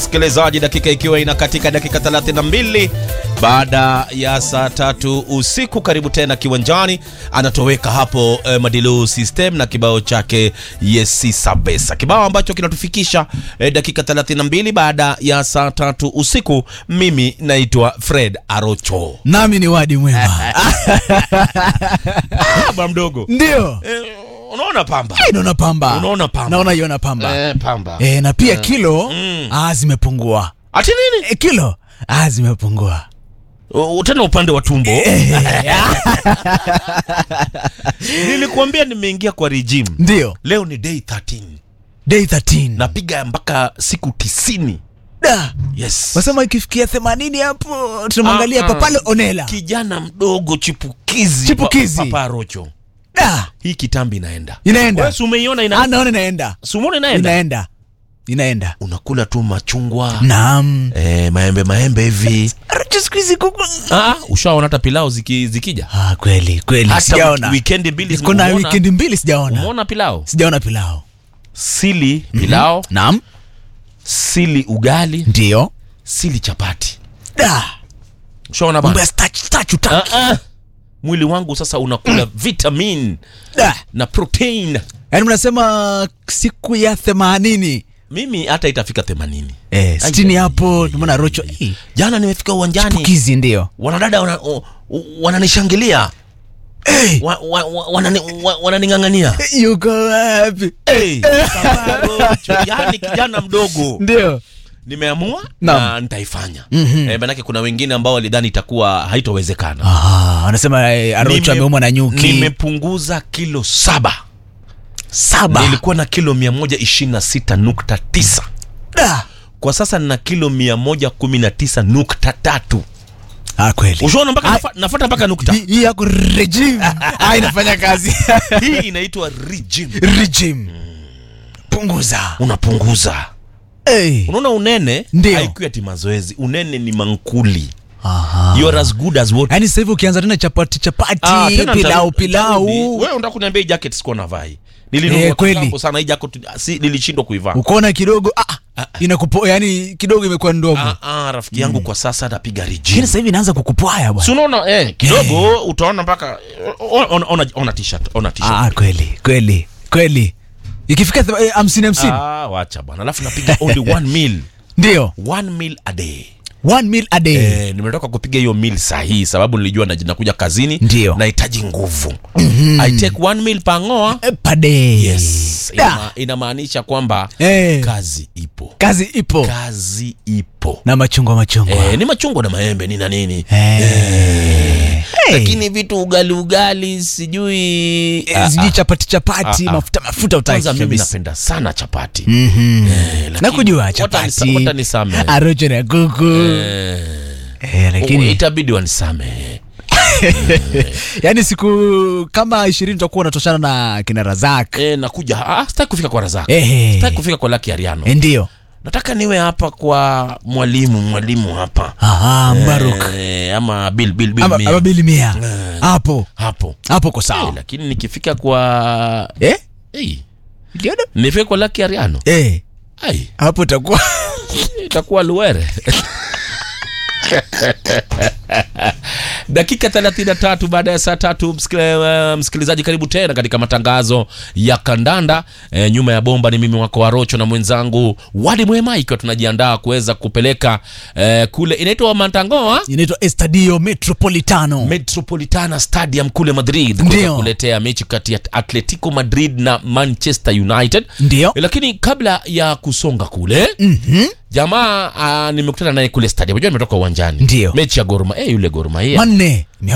msikilizaji, dakika ikiwa inakatika dakika 32 baada ya saa 3 usiku. Karibu tena kiwanjani. Anatoweka hapo Madilu System na kibao chake Yesi Sabesa, kibao ambacho kinatufikisha dakika 32 baada ya saa 3 usiku. Mimi naitwa Fred Arocho, nami ni Wadi Mwema. Baba mdogo, ndio unaona pamba? Unaona pamba? Unaona pamba? Naona yona pamba. Pamba. Na pia kilo zimepungua. Ati nini? Kilo zimepungua. Tena upande wa tumbo. Nilikuambia nimeingia kwa regime. Ndio. Leo ni day 13. Day 13. Napiga mpaka siku 90. Da. Yes. Wasema ikifikia 80 hapo tunamwangalia Papalo Onela. Kijana mdogo chipukizi. Papa Rocho. Da. Hii kitambi inaenda. Wewe umeiona inaenda? Naona inaenda. Sumona inaenda. Unakula tu machungwa. Naam. Maembe hivi. Squeeze kuku. Ushaona hata pilao zikija? Kweli. Sijaona. Weekend mbili kuna weekend mbili sijaona. Umeona pilao? Sijaona pilao. Sili pilao. Naam. Sili ugali. Ndio. Sili chapati. Da. Ushaona bana? Starch. Mwili wangu sasa unakula vitamin na protein. Yaani mnasema siku ya 80. Mimi hata itafika 80. 60 hapo tumeona Rocho. Jana nimefika uwanjani. Chipukizi ndio. Wanadada wananishangilia. Wananingangania. Yuko wapi? Rocho, yani kijana mdogo. Ndio. Nimeamua na nitaifanya. Manake kuna wengine ambao walidhani itakuwa haitowezekana. Anasema Rocho ameumwa na nyuki. Nimepunguza kilo 7. Nilikuwa na kilo 126.9. Kwa sasa nina kilo 119.3. Kweli. Ushaona mpaka nafuata mpaka nukta. Hii yako regime. Inafanya kazi. Hii inaitwa regime. Unapunguza. Unaona unene haikuwa ati mazoezi. Unene ni mankuli. You are as good as what. Yaani sasa hivi ukianza tena chapati, pilau. Wewe unataka kuniambia jacket siko na vai. Nilinunua kitambo sana hii jacket, nilishindwa kuivaa. Ukoona kidogo inakupoa, yani kidogo imekuwa ndogo. Rafiki yangu kwa sasa napiga regime. Lakini sasa hivi inaanza kukupoa bwana. Si unaona kidogo utaona mpaka ona t-shirt. Kweli. Ikifika 50. Wacha bwana. Alafu napiga only 1 meal. Ndio. 1 meal a day. 1 meal a day. Nimetoka kupiga hiyo meal sahihi sababu nilijua nakuja kazini. Ndio. Nahitaji nguvu. I take 1 meal per day. Yes. Inamaanisha kwamba kazi ipo. Na machungwa. Ni machungwa na maembe ni na nini. Lakini vitu ugali sijui chapati mafuta utaki. Kwanza mimi napenda sana chapati. Na kujua chapati watanisame. Arocho na kuku. Lakini itabidi wanisame. Yaani siku kama 20 tutakuwa unatoshana na kina Razak. Nakuja. Sitaki kufika kwa Razak. Sitaki kufika kwa Lucky Ariano. Ndio. Nataka niwe hapa kwa mwalimu hapa. Mbaruk. Ama Bill Mia. Hapo kwa sawa. Lakini nikifika kwa nifike kwa Lucky Ariano. Hapo itakuwa Luere. Dakika 33 baada ya saa 3, msikilizaji, karibu tena katika matangazo ya kandanda. Nyuma ya bomba ni mimi wako Arocho na mwenzangu Wadi Mwema, ikiwa tunajiandaa kuweza kupeleka kule inaitwa Mantangoa, inaitwa Estadio Metropolitana Stadium kule Madrid, kuletea mechi kati ya Atletico Madrid na Manchester United. Ndio. Lakini kabla ya kusonga kule, jamaa nimekutana naye kule stadium. Unajua nimetoka uwanjani. Ndio. Mechi ya Gor Mahia, yule Gor Mahia. Manne